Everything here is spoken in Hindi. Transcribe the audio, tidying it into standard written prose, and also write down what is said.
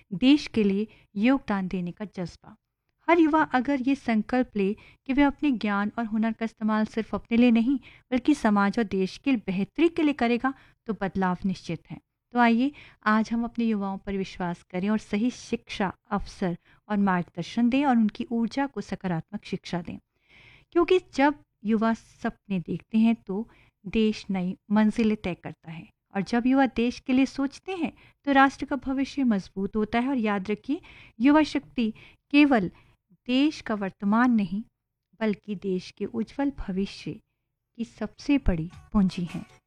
देश के लिए योगदान देने का जज्बा। हर युवा अगर ये संकल्प ले कि वे अपने ज्ञान और हुनर का इस्तेमाल सिर्फ अपने लिए नहीं बल्कि समाज और देश की बेहतरी के लिए करेगा तो बदलाव निश्चित है। तो आइए आज हम अपने युवाओं पर विश्वास करें और सही शिक्षा, अवसर और मार्गदर्शन दें और उनकी ऊर्जा को सकारात्मक शिक्षा दें। क्योंकि जब युवा सपने देखते हैं तो देश नई मंजिलें तय करता है और जब युवा देश के लिए सोचते हैं तो राष्ट्र का भविष्य मजबूत होता है। और याद रखिए, युवा शक्ति केवल देश का वर्तमान नहीं बल्कि देश के उज्जवल भविष्य की सबसे बड़ी पूंजी है।